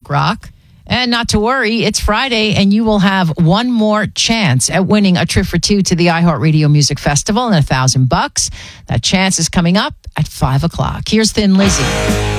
Rock. And not to worry, it's Friday, and you will have one more chance at winning a trip for two to the iHeartRadio Music Festival and $1,000. That chance is coming up at 5 o'clock. Here's Thin Lizzy.